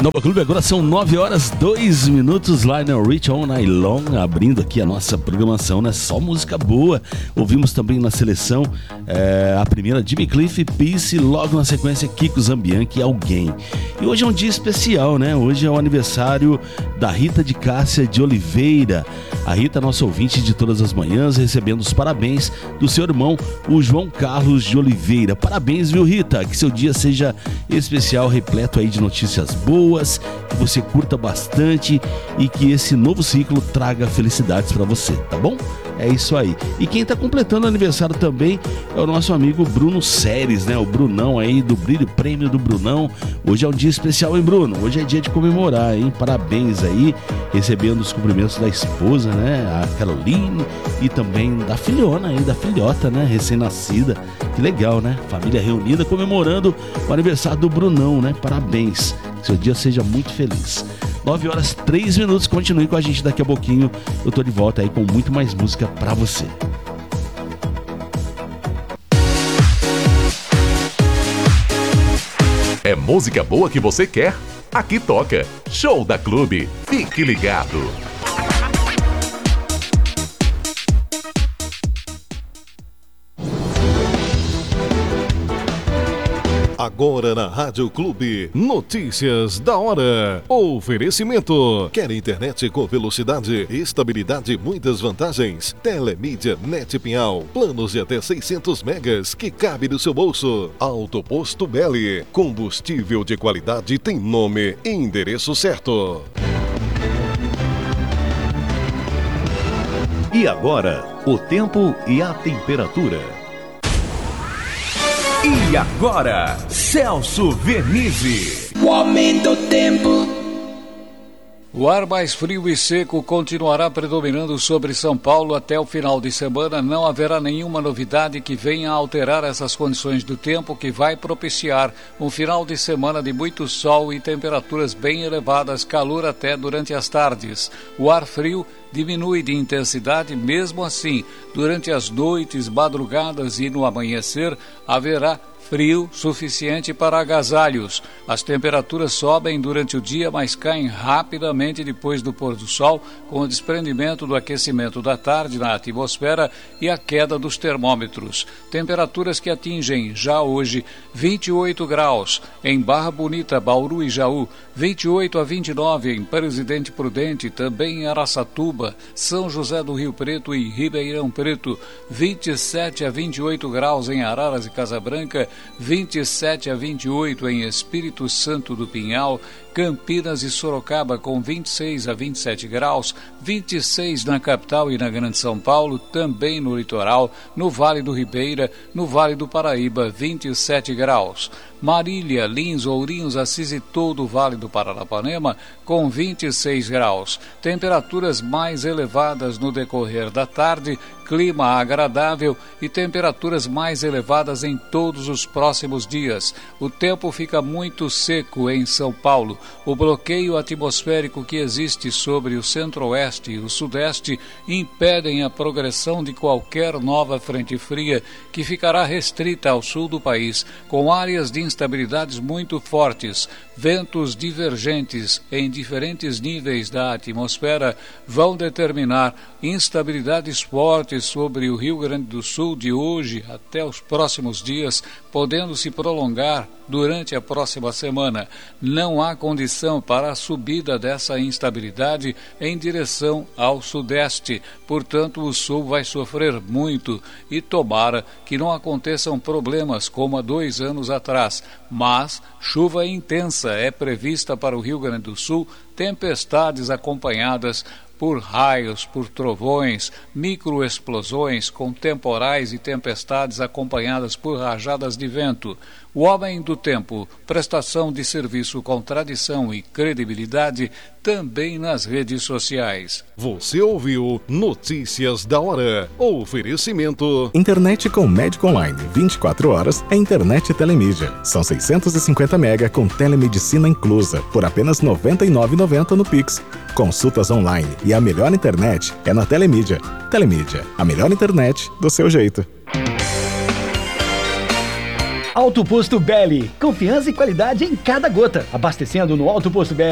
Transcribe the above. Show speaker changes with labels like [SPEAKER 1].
[SPEAKER 1] Nova Clube, agora são 9h02, Lionel Rich On Nylon, abrindo aqui a nossa programação, né? Só música boa. Ouvimos também na seleção a primeira Jimmy Cliff, Peace, logo na sequência Kiko Zambianchi e Alguém. E hoje é um dia especial, né? Hoje é o aniversário da Rita de Cássia de Oliveira. A Rita, nossa ouvinte de todas as manhãs, recebendo os parabéns do seu irmão, o João Carlos de Oliveira. Parabéns, viu, Rita? Que seu dia seja especial, repleto aí de notícias boas, que você curta bastante e que esse novo ciclo traga felicidades para você, tá bom? É isso aí. E quem tá completando o aniversário também é o nosso amigo Bruno Seres, né? O Brunão aí do Brilho Prêmio do Brunão. Hoje é um dia especial, hein, Bruno? Hoje é dia de comemorar, hein? Parabéns aí, recebendo os cumprimentos da esposa, né? A Caroline, e também da filhona aí, da filhota, né? Recém-nascida. Que legal, né? Família reunida comemorando o aniversário do Brunão, né? Parabéns. Que seu dia seja muito feliz. 9h03, continue com a gente daqui a pouquinho. Eu tô de volta aí com muito mais música pra você.
[SPEAKER 2] É música boa que você quer? Aqui toca Show da Clube. Fique ligado.
[SPEAKER 3] Agora na Rádio Clube, notícias da hora. Oferecimento. Quer internet com velocidade, estabilidade e muitas vantagens? Telemídia Net Pinhal. Planos de até 600 megas que cabe no seu bolso. Autoposto Belli. Combustível de qualidade tem nome e endereço certo.
[SPEAKER 4] E agora, o tempo e a temperatura. E agora, Celso Vernizzi.
[SPEAKER 5] O aumento do tempo.
[SPEAKER 6] O ar mais frio e seco continuará predominando sobre São Paulo até o final de semana. Não haverá nenhuma novidade que venha a alterar essas condições do tempo, que vai propiciar um final de semana de muito sol e temperaturas bem elevadas, calor até durante as tardes. O ar frio diminui de intensidade, mesmo assim, durante as noites, madrugadas e no amanhecer, haverá frio suficiente para agasalhos. As temperaturas sobem durante o dia, mas caem rapidamente depois do pôr do sol, com o desprendimento do aquecimento da tarde na atmosfera e a queda dos termômetros. Temperaturas que atingem já hoje 28 graus em Barra Bonita, Bauru e Jaú, 28 a 29 em Presidente Prudente, também em Araçatuba, São José do Rio Preto e Ribeirão Preto, 27 a 28 graus em Araras e Casabranca, 27 a 28 em Espírito Santo do Pinhal, Campinas e Sorocaba com 26 a 27 graus, 26 na capital e na Grande São Paulo, também no litoral, no Vale do Ribeira, no Vale do Paraíba, 27 graus. Marília, Lins, Ourinhos, Assis e todo o Vale do Paranapanema com 26 graus. Temperaturas mais elevadas no decorrer da tarde, clima agradável e temperaturas mais elevadas em todos os próximos dias. O tempo fica muito seco em São Paulo. O bloqueio atmosférico que existe sobre o centro-oeste e o sudeste impedem a progressão de qualquer nova frente fria que ficará restrita ao sul do país, com áreas de instabilidades muito fortes. Ventos divergentes em diferentes níveis da atmosfera vão determinar instabilidades fortes sobre o Rio Grande do Sul de hoje até os próximos dias, podendo se prolongar durante a próxima semana. Não há condição para a subida dessa instabilidade em direção ao sudeste, portanto o sul vai sofrer muito e tomara que não aconteçam problemas como há 2 anos atrás, mas chuva intensa é prevista para o Rio Grande do Sul, tempestades acompanhadas por raios, por trovões, microexplosões com temporais e tempestades acompanhadas por rajadas de vento. O Homem do Tempo, prestação de serviço com tradição e credibilidade, também nas redes sociais.
[SPEAKER 3] Você ouviu Notícias da Hora. Oferecimento.
[SPEAKER 7] Internet com médico online 24 horas é Internet Telemídia. São 650 mega com telemedicina inclusa por apenas R$ 99,90 no Pix. Consultas online e a melhor internet é na Telemídia. Telemídia, a melhor internet do seu jeito.
[SPEAKER 8] Alto Posto Belli. Confiança e qualidade em cada gota. Abastecendo no Alto Posto Belli.